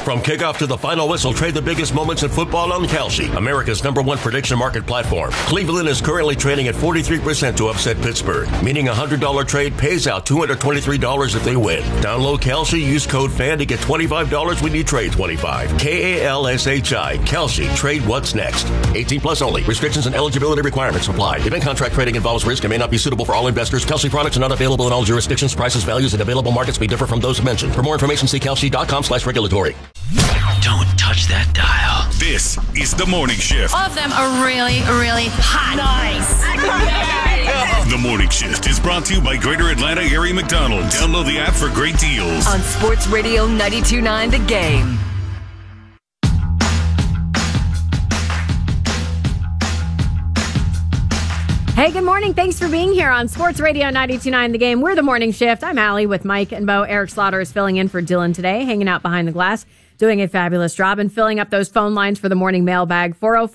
From kickoff to the final whistle, trade the biggest moments in football on Kalshi, America's #1 prediction market platform. Cleveland is currently trading at 43% to upset Pittsburgh, meaning a $100 trade pays out $223 if they win. Download Kalshi, use code FAN to get $25 when you trade 25. KALSHI. Kalshi. Trade what's next. 18 plus only. Restrictions and eligibility requirements apply. Event contract trading involves risk and may not be suitable for all investors. Kalshi products are not available in all jurisdictions. Prices, values, and available markets may differ from those mentioned. For more information, see kalshi.com/regulatory. Don't touch that dial. This is The Morning Shift. All of them are really, really hot. Nice. The Morning Shift is brought to you by Greater Atlanta Area McDonald's. Download the app for great deals. On Sports Radio 92.9 The Game. Hey, good morning. Thanks for being here on Sports Radio 92.9 The Game. We're The Morning Shift. I'm Allie with Mike and Bo. Eric Slaughter is filling in for Dylan today, hanging out behind the glass, doing a fabulous job, and filling up those phone lines for the morning mailbag.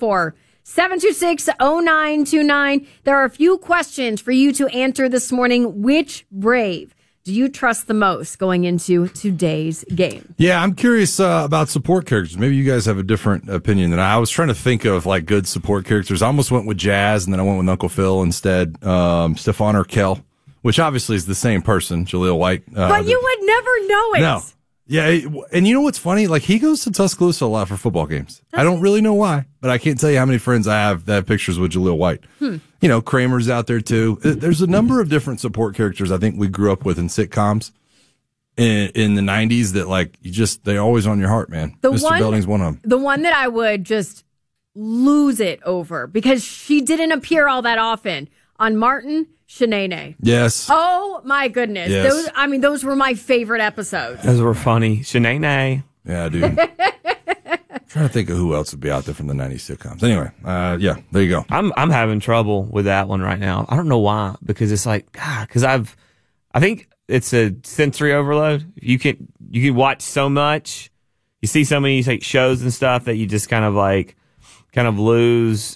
404-726-0929. There are a few questions for you to answer this morning. Which Brave do you trust the most going into today's game? Yeah, I'm curious about support characters. Maybe you guys have a different opinion than I was trying to think of, like, good support characters. I almost went with Jazz, and then I went with Uncle Phil instead. Stefan Urkel, which obviously is the same person, Jaleel White. But you would never know it. No. Yeah, and you know what's funny? Like, he goes to Tuscaloosa a lot for football games. I don't really know why, but I can't tell you how many friends I have that have pictures with Jaleel White. You know, Kramer's out there too. There's a number of different support characters I think we grew up with in sitcoms in the 90s that, like, they're always on your heart, man. Mr. Belding's one of them. The one that I would just lose it over, because she didn't appear all that often, on Martin, Shanae. Yes. Oh, my goodness. Yes. Those were my favorite episodes. Those were funny. Shanae. Yeah, dude. I'm trying to think of who else would be out there from the 90s sitcoms. Anyway, yeah, there you go. I'm having trouble with that one right now. I don't know why, because it's like, because I think it's a sensory overload. You can watch so much, you see so many shows and stuff that you just kind of lose,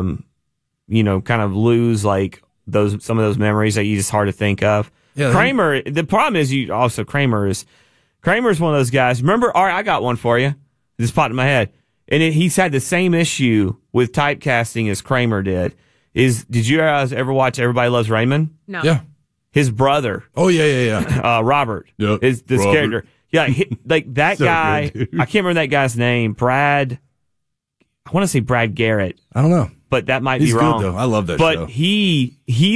like some of those memories that you just hard to think of. Yeah, Kramer. The problem is Kramer is one of those guys. Remember, all right, I got one for you. This popped in my head, and he's had the same issue with typecasting as Kramer did. Did you guys ever watch Everybody Loves Raymond? No. Yeah. His brother. Oh yeah. Robert. Yep. Is this Robert. character? Yeah, like that So guy. good, I can't remember that guy's name. Brad. I want to say Brad Garrett. I don't know, but that might He's be wrong. good, though. I love that but show. he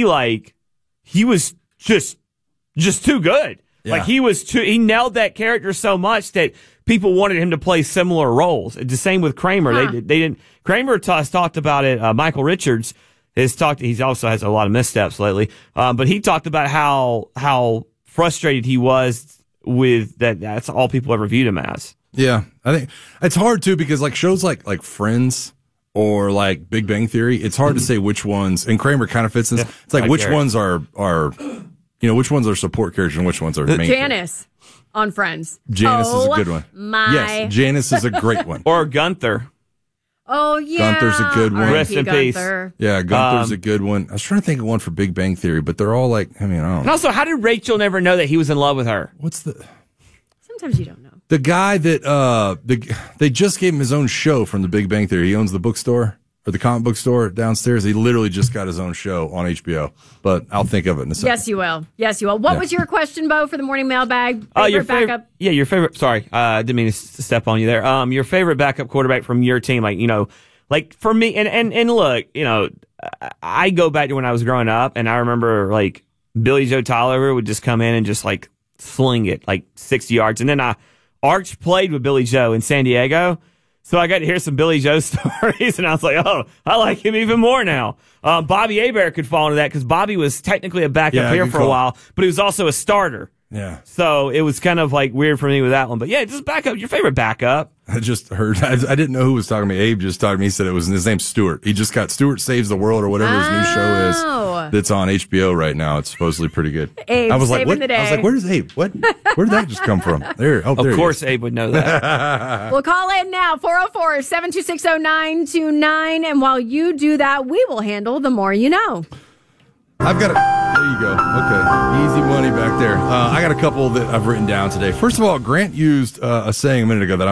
was just too good. Yeah. Like he nailed that character so much that people wanted him to play similar roles. The same with Kramer. They didn't. Kramer has talked about it. Michael Richards has talked. He also has a lot of missteps lately. But he talked about how frustrated he was with that. That's all people ever viewed him as. Yeah, I think it's hard too, because like shows like Friends or like Big Bang Theory, it's hard to say which ones. And Kramer kind of fits in. It's like which ones are which ones are support characters and which ones are main Janice on Friends. Janice is a good one. My. Yes, Janice is a great one. Or Gunther. Oh, yeah. Gunther's a good one. Rest in peace. Yeah, Gunther's a good one. I was trying to think of one for Big Bang Theory, but they're all like, I don't know. And also, how did Rachel never know that he was in love with her? Sometimes you don't know. The guy that they just gave him his own show from the Big Bang Theory. He owns the bookstore or the comic book store downstairs. He literally just got his own show on HBO. But I'll think of it in a second. Yes, you will. What was your question, Bo, for the morning mailbag? Favorite backup? Your favorite. Sorry, I didn't mean to step on you there. Your favorite backup quarterback from your team, like for me, and look, I go back to when I was growing up, and I remember like Billy Joe Tolliver would just come in and just like sling it like 60 yards, and then Arch played with Billy Joe in San Diego, so I got to hear some Billy Joe stories, and I was like, oh, I like him even more now. Bobby Hebert could fall into that because Bobby was technically a backup here for a while, but he was also a starter. Yeah. So it was kind of like weird for me with that one. But yeah, just backup, your favorite backup. I just heard, I didn't know who was talking to me. Abe just talked to me. He said his name's Stuart. He just got Stuart Saves the World or whatever his new show is that's on HBO right now. It's supposedly pretty good. Abe, I was like, what? the day. I was like, where's Abe? What? Where did that just come from? There. Oh, of course Abe would know that. Well, call in now, 404-726-0929. And while you do that, we will handle the more you know. I've got there you go. Okay. Easy money back there. I got a couple that I've written down today. First of all, Grant used a saying a minute ago that